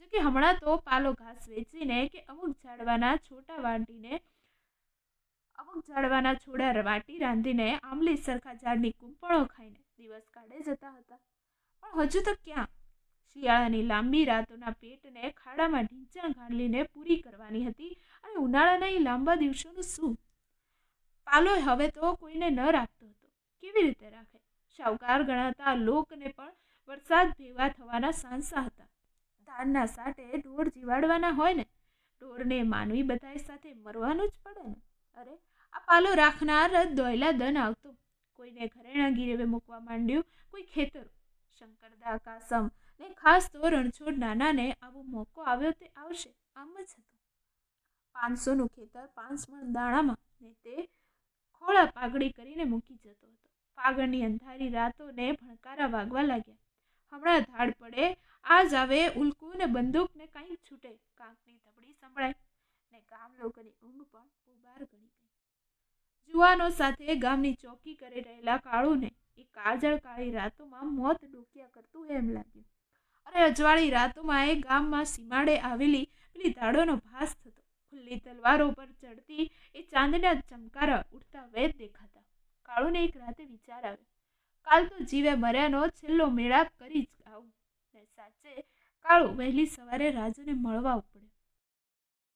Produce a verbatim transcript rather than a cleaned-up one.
કે હમણાં તો પાલો ઘાસ વેચીને કે અમુક ઝાડવાના છોટા વાટીને અમુક ઝાડવાના છોડા વાટી રાંધીને આંબલી સરખા ઝાડની કૂંપળો ખાઈને દિવસ કાઢે જતા હતા. પણ હજુ તો ક્યાં? શિયાળાની લાંબી રાતોના પેટને ખાડામાં ઢીંચણ ગાંડલીને પૂરી કરવાની હતી, અને ઉનાળાના એ લાંબા દિવસોનું શું? પાલો હવે તો કોઈને ન રાખતો હતો. કેવી રીતે રાખે? શાહુકાર ગણાતા લોકને પણ વરસાદ ભેગા થવાના સાંસા હતા. ધાનના સાટે ઢોર જીવાડવાના હોય ને, ઢોરને માનવી બધાય સાથે મરવાનું જ પડે ને. અરે આ પાલો રાખનાર દોયલા દન આવતો. કોઈને ઘરેણા ગીરવે મૂકવા માંડ્યું, કોઈ ખેતરો. શંકરદા કાસમ ને ખાસ તો રણછોડ નાનાને આવો મોકો આવ્યો તે આવશે, આમ જ હતું. પાંચસોનું ખેતર પાંચ મણ દાણામાં ને તે ખોળા પાઘડી કરીને મૂકી જતો હતો. પાગળની અંધારી રાતોને ભણકારા વાગવા લાગ્યા. હમણાં ધાડ પડે, આજ આવે ઉલ્કું ને બંદૂક ને કાંઈક છૂટે, કાંકની ધબડી સંભળાય ને ગામ લોકોની ઊંઘ પણ પોબાર ગણી ગઈ. જુવાનો સાથે ગામની ચોકી કરી રહેલા કાળુને એ કાજળ કાળી રાતોમાં મોત ડોક્યા કરતું એમ લાગ્યું. અરે અજવાળી રાતોમાં એ ગામમાં સીમાડે આવેલી પેલી ધાડોનો ભાસ થતો. ખુલ્લી તલવારો પર ચડતી એ ચાંદના ચમકારા ઉડતા વેદ દેખાતા. કાળુને એક રાતે વિચાર આવ્યો, કાલ તો જીવે મર્યાનો છેલ્લો મેળાપ કરી જ આવું ને સાચે કાળુ વહેલી સવારે રાજુને મળવા ઉપર